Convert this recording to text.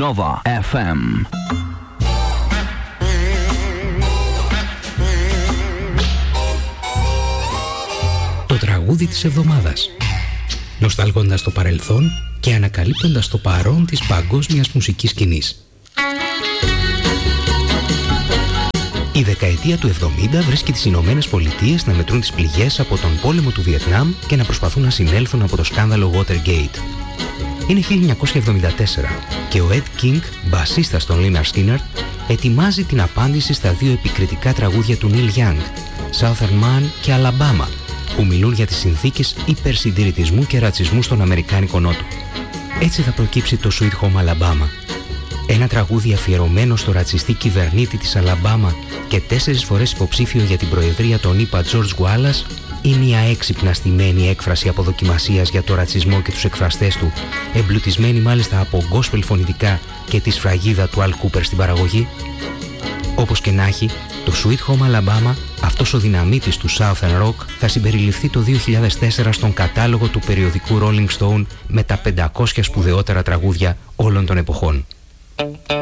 Nova FM. Το τραγούδι της εβδομάδας. Νοσταλγώντας το παρελθόν και ανακαλύπτοντας το παρόν της παγκόσμιας μουσικής σκηνής. Η δεκαετία του 70 βρίσκει τις Ηνωμένες Πολιτείες να μετρούν τις πληγές από τον πόλεμο του Βιετνάμ και να προσπαθούν να συνέλθουν από το σκάνδαλο Watergate. Είναι 1974 και ο Ed King, μπασίστας των Lynyrd Skynyrd, ετοιμάζει την απάντηση στα δύο επικριτικά τραγούδια του Neil Young, Southern Man και Alabama, που μιλούν για τις συνθήκες υπερσυντηρητισμού και ρατσισμού στον Αμερικάνικο Νότο. Έτσι θα προκύψει το Sweet Home Alabama, ένα τραγούδι αφιερωμένο στο ρατσιστή κυβερνήτη της Αλαμπάμα και 4 φορές υποψήφιο για την προεδρία των ΗΠΑ George Wallace, ή μια έξυπνα στημένη έκφραση αποδοκιμασίας για το ρατσισμό και τους εκφραστές του, εμπλουτισμένη μάλιστα από gospel φωνητικά και τη σφραγίδα του Al Cooper στην παραγωγή. Όπως και να έχει, το Sweet Home Alabama, αυτός ο δυναμίτης του Southern Rock, θα συμπεριληφθεί το 2004 στον κατάλογο του περιοδικού Rolling Stone με τα 500 σπουδαιότερα τραγούδια όλων των εποχών.